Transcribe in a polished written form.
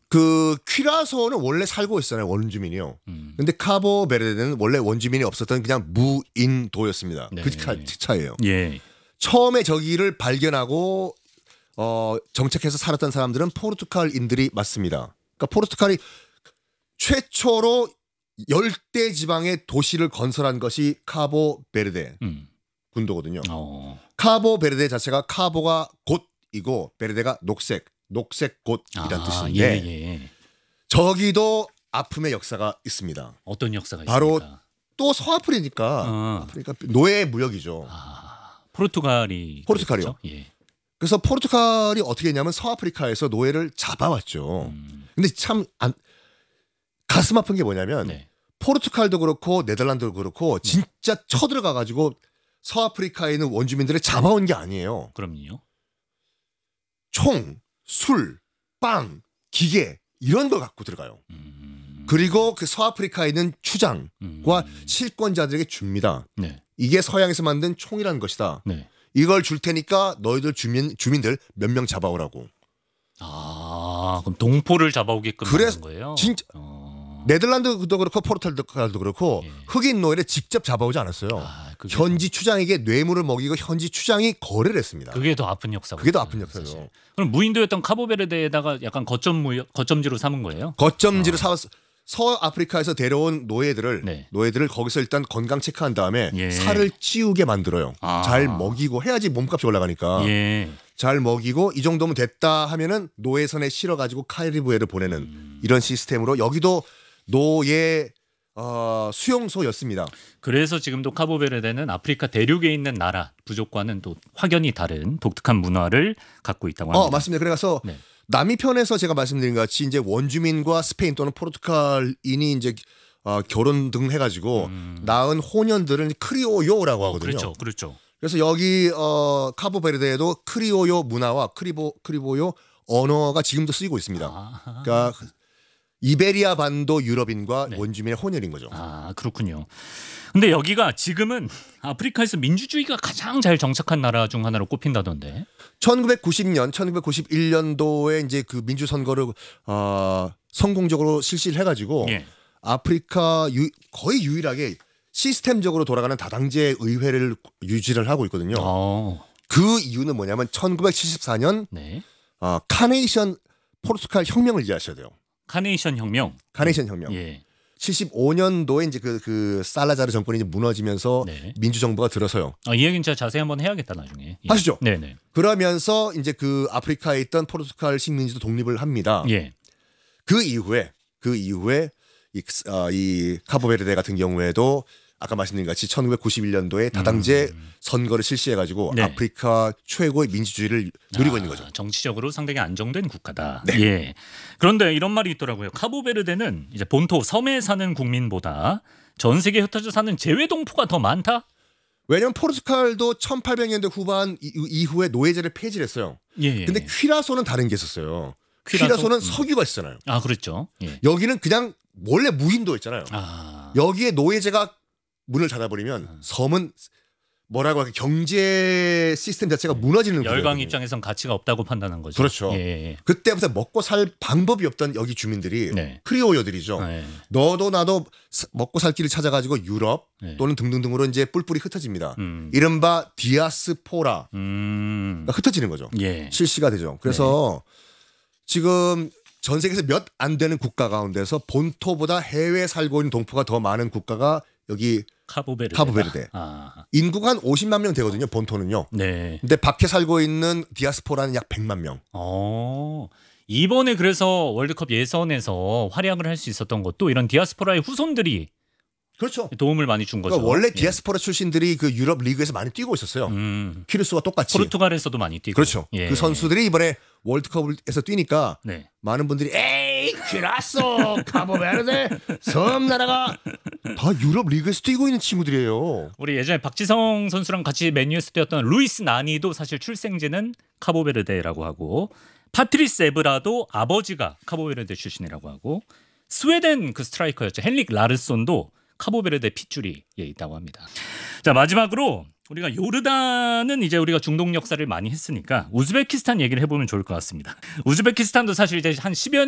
그 퀴라소는 원래 살고 있었잖아요. 원주민이요. 근데 카보베르데는 원래 원주민이 없었던 그냥 무인도였습니다. 네. 그 차이예요. 예. 처음에 저기를 발견하고 정착해서 살았던 사람들은 포르투갈인들이 맞습니다. 그러니까 포르투갈이 최초로 열대 지방의 도시를 건설한 것이 카보베르데 군도거든요. 카보베르데 자체가 카보가 곧이고 베르데가 녹색 곧이란 뜻인데 예. 저기도 아픔의 역사가 있습니다. 어떤 역사가 바로 있습니까? 또 서아프리니까 그러니까 노예 무역이죠. 포르투갈이요. 포르투갈이요. 예. 그래서 포르투갈이 어떻게 했냐면 서아프리카에서 노예를 잡아왔죠. 근데 참 가슴 아픈 게 뭐냐면 네. 포르투갈도 그렇고 네덜란드도 그렇고 진짜 쳐들어가 가지고 서아프리카에 있는 원주민들을 잡아온 게 아니에요. 그럼요. 총, 술, 빵, 기계 이런 걸 갖고 들어가요. 그리고 그 서아프리카에 있는 추장과 실권자들에게 줍니다. 네. 이게 서양에서 만든 총이라는 것이다. 네. 이걸 줄 테니까 너희들 주민들 몇 명 잡아오라고. 그럼 동포를 잡아오게끔 그래서 하는 거예요? 진짜 네덜란드도 그렇고 포르투갈도 그렇고 예. 흑인 노예를 직접 잡아오지 않았어요. 현지 추장에게 뇌물을 먹이고 현지 추장이 거래를 했습니다. 그게 더 아픈 역사고. 그게 더 아픈 역사죠. 사실. 그럼 무인도였던 카보베르데에다가 약간 거점지로 삼은 거예요? 거점지를 서아프리카에서 데려온 노예들을 네. 거기서 일단 건강 체크한 다음에 예. 살을 찌우게 만들어요. 잘 먹이고 해야지 몸값이 올라가니까. 예. 잘 먹이고 이 정도면 됐다 하면은 노예선에 실어가지고 카리브해를 보내는 이런 시스템으로 여기도 노예 수용소였습니다. 그래서 지금도 카보베르데는 아프리카 대륙에 있는 나라 부족과는 또 확연히 다른 독특한 문화를 갖고 있다고 합니다. 맞습니다. 그래서 네. 남이편에서 제가 말씀드린 것 같이 이제 원주민과 스페인 또는 포르투갈인이 이제 결혼 등 해가지고 낳은 호년들은 크리오요라고 하거든요. 그렇죠. 그래서 여기 카보베르데에도 크리오요 문화와 크리보요 언어가 지금도 쓰이고 있습니다. 그러니까 이베리아 반도 유럽인과 네. 원주민의 혼혈인 거죠. 그렇군요. 근데 여기가 지금은 아프리카에서 민주주의가 가장 잘 정착한 나라 중 하나로 꼽힌다던데. 1991년도에 이제 그 민주 선거를 성공적으로 실시를 해가지고 예. 아프리카 거의 유일하게 시스템적으로 돌아가는 다당제 의회를 유지를 하고 있거든요. 그 이유는 뭐냐면 1974년 네. 카네이션 포르투갈 혁명을 이해하셔야 돼요. 카네이션 혁명. 카네이션 혁명. 예. 75년도에 이제 그 살라자르 정권이 이제 무너지면서 네. 민주 정부가 들어서요. 이 얘기는 진짜 자세히 한번 해야겠다 나중에. 예. 하시죠. 네네. 그러면서 이제 그 아프리카에 있던 포르투갈 식민지도 독립을 합니다. 예. 그 이후에 이 카보베르데 같은 경우에도 아까 말씀드린 같이 1991년도에 다당제 선거를 실시해가지고 네. 아프리카 최고의 민주주의를 누리고 있는 거죠. 정치적으로 상당히 안정된 국가다. 네. 예. 그런데 이런 말이 있더라고요. 카보베르데는 이제 본토 섬에 사는 국민보다 전 세계에 흩어져 사는 재외 동포가 더 많다. 왜냐하면 포르투갈도 1800년대 후반 이후에 노예제를 폐지를 했어요. 예. 근데 퀴라소는 다른 게 있었어요. 퀴라소? 퀴라소는 석유가 있잖아요. 그렇죠. 예. 여기는 그냥 원래 무인도였잖아요. 아. 여기에 노예제가 문을 닫아버리면 섬은 뭐라고 할까 경제 시스템 자체가 무너지는 열강 구조거든요. 입장에선 가치가 없다고 판단한 거죠. 그렇죠. 예. 그때부터 먹고 살 방법이 없던 여기 주민들이 네. 크리오요들이죠. 네. 너도 나도 먹고 살 길을 찾아가지고 유럽 네. 또는 등등등으로 이제 뿔뿔이 흩어집니다. 음. 이른바 디아스포라 음. 흩어지는 거죠. 예. 실시가 되죠. 그래서 지금 전 세계에서 몇 안 되는 국가 가운데서 본토보다 해외에 살고 있는 동포가 더 많은 국가가 여기 카보베르데. 인구가 한 50만 명 되거든요. 본토는요. 네. 근데 밖에 살고 있는 디아스포라는 약 100만 명. 이번에 그래서 월드컵 예선에서 활약을 할 수 있었던 것도 이런 디아스포라의 후손들이 그렇죠. 도움을 많이 준 거죠. 그러니까 원래 디아스포라 출신들이 그 유럽 리그에서 많이 뛰고 있었어요. 키르스와 똑같이. 포르투갈에서도 많이 뛰고. 그렇죠. 예. 그 선수들이 이번에 월드컵에서 뛰니까 네. 많은 분들이 에이 퀴라소 카보베르데 섬 나라가 다 유럽 리그에서 뛰고 있는 친구들이에요. 우리 예전에 박지성 선수랑 같이 맨유에서 뛰었던 루이스 나니도 사실 출생지는 카보베르데라고 하고 파트리스 에브라도 아버지가 카보베르데 출신이라고 하고 스웨덴 그 스트라이커였죠. 헨릭 라르손도 카보베르데 핏줄이 있다고 합니다. 자, 마지막으로 우리가 요르단은 이제 우리가 중동 역사를 많이 했으니까 우즈베키스탄 얘기를 해보면 좋을 것 같습니다. 우즈베키스탄도 사실 이제 한 10여